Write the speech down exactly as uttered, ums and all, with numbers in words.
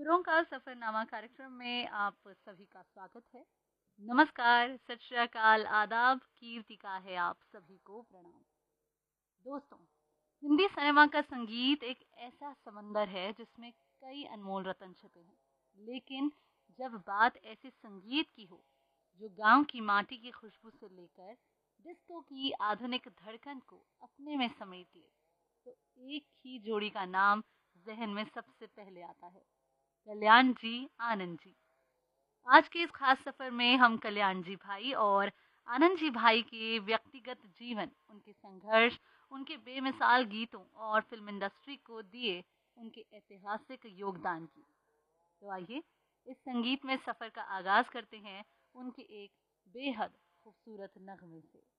गुरों का सफरनामा कार्यक्रम में आप सभी का स्वागत है। नमस्कार, सत श्री अकाल, आदाब, कीर्तिका है आप सभी को प्रणाम। दोस्तों, हिंदी सिनेमा का संगीत एक ऐसा समंदर है जिसमें कई अनमोल रत्न छिपे हैं। लेकिन जब बात ऐसे संगीत की हो जो गांव की माटी की खुशबू से लेकर डिस्को की आधुनिक धड़कन को अपने में समेट ले, तो एक ही जोड़ी का नाम जहन में सबसे पहले आता है, कल्याण जी, आनंद जी। आज के इस खास सफर में हम कल्याण जी भाई और आनंद जी भाई के व्यक्तिगत जीवन, उनके संघर्ष, उनके बेमिसाल गीतों और फिल्म इंडस्ट्री को दिए उनके ऐतिहासिक योगदान की। तो आइए इस संगीत में सफर का आगाज करते हैं उनके एक बेहद खूबसूरत नगमे से।